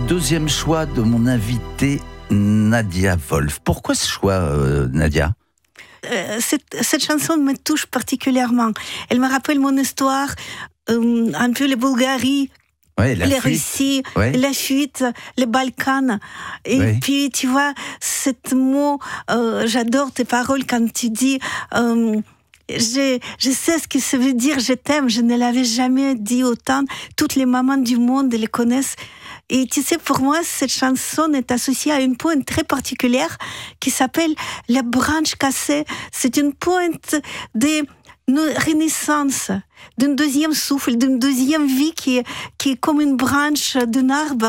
deuxième choix de mon invité Nadia Wolf. Pourquoi ce choix, Nadia ? Cette chanson me touche particulièrement. Elle me rappelle mon histoire, un peu la Bulgarie, la Russie, la fuite, les Balkans. Et puis, tu vois, ce mot, j'adore tes paroles quand tu dis... Je sais ce que ça veut dire, je t'aime, je ne l'avais jamais dit autant. Toutes les mamans du monde les connaissent. Et tu sais, pour moi, cette chanson est associée à une pointe très particulière qui s'appelle La branche cassée. C'est une pointe de renaissance, d'un deuxième souffle, d'une deuxième vie qui est comme une branche d'un arbre,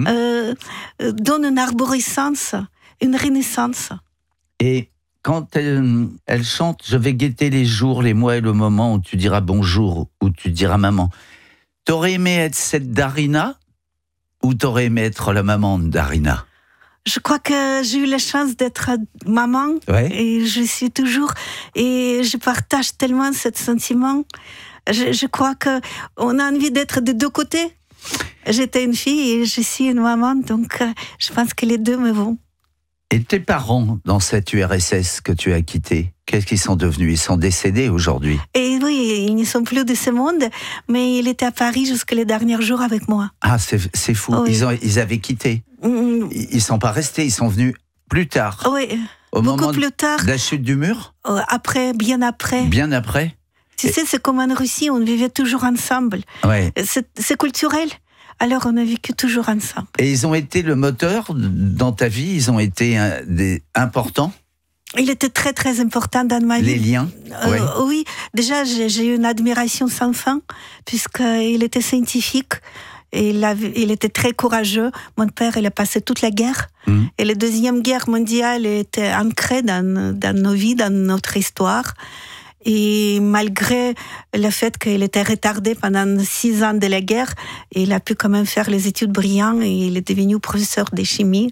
donne une arborescence, une renaissance. Et quand elle chante « Je vais guetter les jours, les mois et le moment où tu diras bonjour, où tu diras maman », t'aurais aimé être cette Darina ou t'aurais aimé être la maman de Darina ? Je crois que j'ai eu la chance d'être maman et je suis toujours, et je partage tellement ce sentiment. Je crois qu'on a envie d'être des deux côtés. J'étais une fille et je suis une maman, donc je pense que les deux me vont. Et tes parents, dans cette URSS que tu as quittée, qu'est-ce qu'ils sont devenus ? Ils sont décédés aujourd'hui ? Et oui, ils ne sont plus de ce monde, mais il était à Paris jusqu'à les derniers jours avec moi. Ah, c'est fou. Oui. Ils avaient quitté. Ils ne sont pas restés, ils sont venus plus tard. Oui, au moment plus tard. De la chute du mur ? Après, bien après. Bien après ? Tu sais, c'est comme en Russie, on vivait toujours ensemble. Ouais. C'est culturel. Alors, on a vécu toujours ensemble. Et ils ont été le moteur dans ta vie ? Ils ont été importants ? Il était très, très important dans ma vie. Les liens ? Oui, déjà, j'ai eu une admiration sans fin, puisqu'il était scientifique. Et il était très courageux. Mon père, il a passé toute la guerre. Et la Deuxième Guerre mondiale était ancrée dans nos vies, dans notre histoire. Et malgré le fait qu'il était retardé pendant 6 ans de la guerre, il a pu quand même faire les études brillantes et il est devenu professeur de chimie.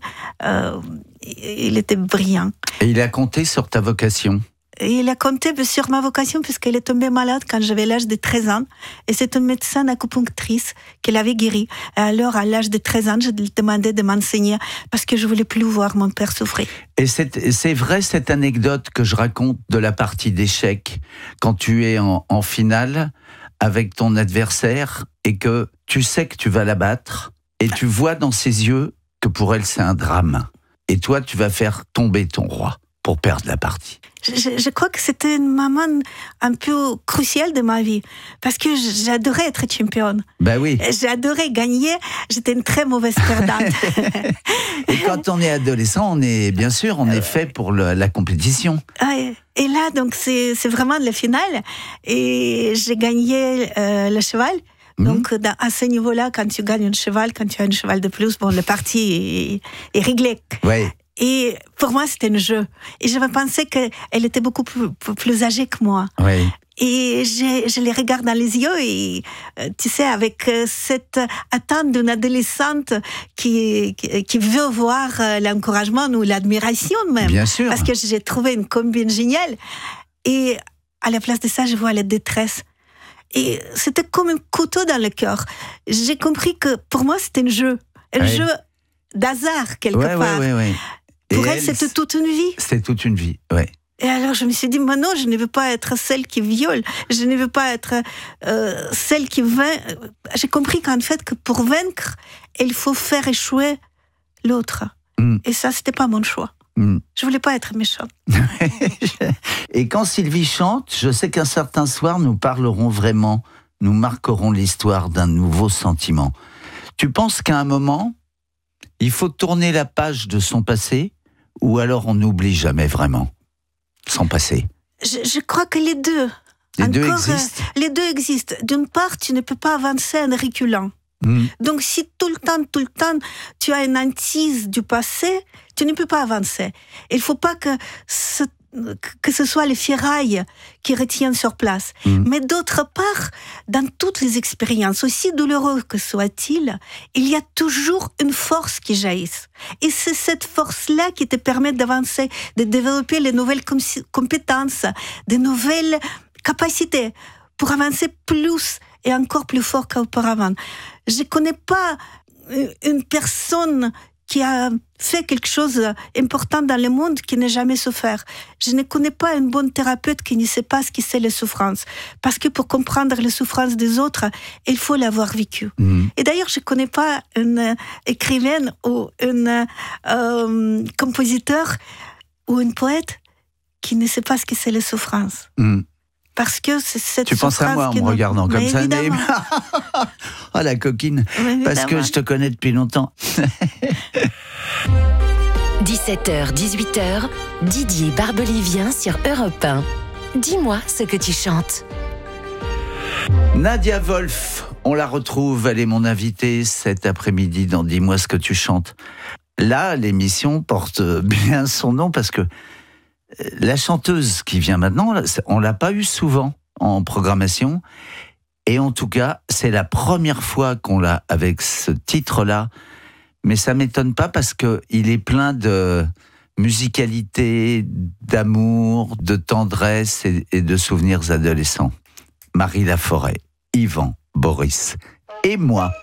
Il était brillant. Et il a compté sur ta vocation ? Et il a compté sur ma vocation puisqu'il est tombé malade quand j'avais l'âge de 13 ans. Et c'est une médecin acupunctrice qui l'avait guéri. Et alors, à l'âge de 13 ans, je lui demandais de m'enseigner parce que je voulais plus voir mon père souffrir. Et c'est vrai cette anecdote que je raconte de la partie d'échecs quand tu es en finale avec ton adversaire et que tu sais que tu vas la battre et tu vois dans ses yeux que pour elle c'est un drame. Et toi, tu vas faire tomber ton roi pour perdre la partie. Je crois que c'était un moment un peu crucial de ma vie, parce que j'adorais être championne. Ben oui. J'adorais gagner, j'étais une très mauvaise perdante. Et quand on est adolescent, on est fait pour la compétition. Et là, donc, c'est vraiment la finale, et j'ai gagné le cheval. Donc, à ce niveau-là, quand tu gagnes un cheval, quand tu as un cheval de plus, bon, le parti est réglé. Oui. Et pour moi, c'était un jeu. Et j'avais pensé qu'elle était beaucoup plus âgée que moi. Oui. Et je les regarde dans les yeux et, tu sais, avec cette attente d'une adolescente qui veut voir l'encouragement ou l'admiration même. Bien sûr. Parce que j'ai trouvé une combine géniale. Et à la place de ça, je vois la détresse. Et c'était comme un couteau dans le cœur. J'ai compris que pour moi, c'était un jeu. Un jeu d'hasard, quelque part. Oui. Pour elle, c'était toute une vie. C'était toute une vie, oui. Et alors, je me suis dit, mais non, je ne veux pas être celle qui viole. Je ne veux pas être celle qui vainc. J'ai compris qu'en fait, que pour vaincre, il faut faire échouer l'autre. Et ça, c'était pas mon choix. Je voulais pas être méchante. Et quand Sylvie chante, je sais qu'un certain soir, nous parlerons vraiment, nous marquerons l'histoire d'un nouveau sentiment. Tu penses qu'à un moment, il faut tourner la page de son passé, ou alors on n'oublie jamais vraiment son passé ? Je crois que les deux. Les deux existent. Les deux existent. D'une part, tu ne peux pas avancer en reculant. Donc, si tout le temps, tu as une hantise du passé, tu ne peux pas avancer. Il ne faut pas que ce soit les ferrailles qui retiennent sur place. Mais d'autre part, dans toutes les expériences, aussi douloureuses que soient-ils, il y a toujours une force qui jaillit. Et c'est cette force-là qui te permet d'avancer, de développer les nouvelles compétences, de nouvelles capacités pour avancer plus et encore plus fort qu'auparavant. Je ne connais pas une personne qui a fait quelque chose d'important dans le monde qui n'a jamais souffert. Je ne connais pas une bonne thérapeute qui ne sait pas ce que c'est la souffrance. Parce que pour comprendre les souffrances des autres, il faut l'avoir vécu. Et d'ailleurs, je ne connais pas une écrivaine ou un compositeur ou une poète qui ne sait pas ce que c'est la souffrance. Parce que c'est cette tu penses à moi en me regardant comme ça, Naïm. Oh la coquine, parce que je te connais depuis longtemps. 17h, 18h, Didier Barbelivien sur Europe 1. Dis-moi ce que tu chantes. Nadia Wolf, on la retrouve, elle est mon invitée cet après-midi dans Dis-moi ce que tu chantes. Là, l'émission porte bien son nom parce que la chanteuse qui vient maintenant, on l'a pas eu souvent en programmation. Et en tout cas, c'est la première fois qu'on l'a avec ce titre-là. Mais ça m'étonne pas parce qu'il est plein de musicalité, d'amour, de tendresse et de souvenirs adolescents. Marie Laforêt, Yvan, Boris et moi.